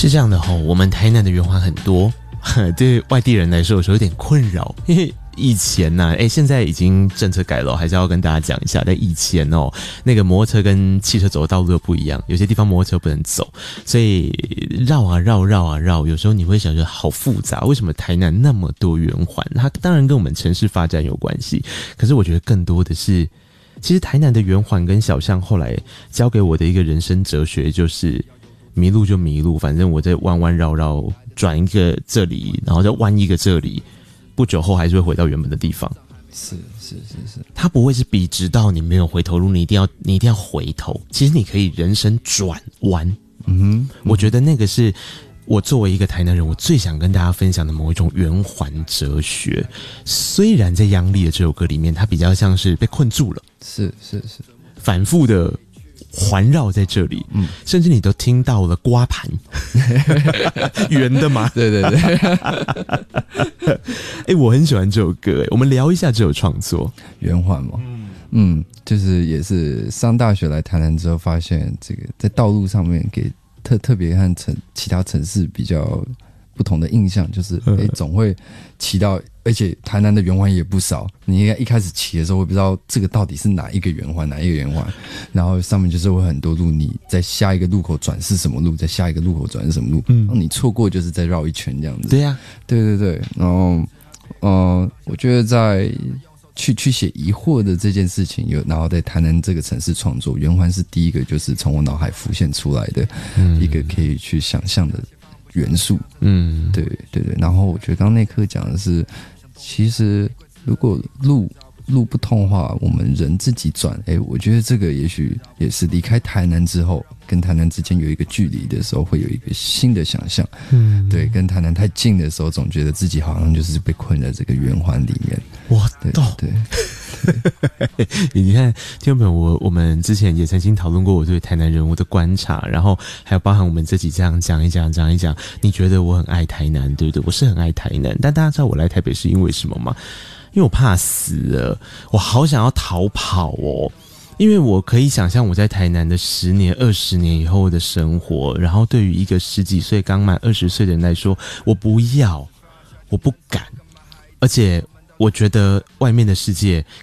是这样的吼，我们台南的圆环很多，对外地人来说有时候有点困扰，因为以前呢，现在已经政策改了，还是要跟大家讲一下。但以前哦，那个摩托车跟汽车走的道路又不一样，有些地方摩托车不能走，所以绕啊绕，有时候你会想说好复杂，为什么台南那么多圆环？它当然跟我们城市发展有关系，可是我觉得更多的是，其实台南的圆环跟小巷后来教给我的一个人生哲学就是。迷路就迷路，反正我在弯弯绕绕转一个这里，然后再弯一个这里，不久后还是会回到原本的地方。 是， 它不会是笔直到你没有回头路，你一定要回头。其实你可以人生转弯。我觉得那个是我作为一个台南人，我最想跟大家分享的某一种圆环哲学。虽然在央丽的这首歌里面，它比较像是被困住了， 是， 反复的。环绕在这里，甚至你都听到了刮盘，圆的嘛？ 对， 我很喜欢这首歌，我们聊一下这首创作圆环嘛，就是也是上大学来台南之后，发现这个在道路上面给特别和其他城市比较不同的印象，就是总会骑到。而且台南的圆环也不少，你应该一开始骑的时候会不知道这个到底是哪一个圆环，然后上面就是会很多路，你在下一个路口转是什么路，在下一个路口转是什么路，然后你错过就是再绕一圈这样子。 对呀， 对，然后我觉得在去写疑惑的这件事情，然后在台南这个城市创作，圆环是第一个，就是从我脑海浮现出来的一个可以去想象的元素。对，然后我觉得刚刚那刻讲的是。其实，如果路不通的话，我们人自己转。我觉得这个也许也是离开台南之后，跟台南之间有一个距离的时候，会有一个新的想象。对，跟台南太近的时候，总觉得自己好像就是被困在这个圆环里面。 我懂。 对， 你看，听众朋友，我们之前也曾经讨论过我对台南人物的观察，然后还有包含我们自己这样讲一讲。你觉得我很爱台南，对不对？我是很爱台南，但大家知道我来台北是因为什么吗？因为我怕死了，我好想要逃跑哦。因为我可以想象我在台南的10年、20年以后的生活，然后对于一个10几岁刚满20岁的人来说，我不要，我不敢，而且。我觉得外面的世界